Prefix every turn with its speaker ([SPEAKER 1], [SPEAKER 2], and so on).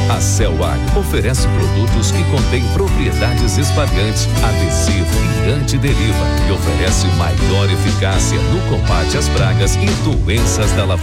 [SPEAKER 1] A Celwag oferece produtos que contêm propriedades espalhantes, adesivo e antideriva e oferece maior eficácia no combate às pragas e doenças da lavoura.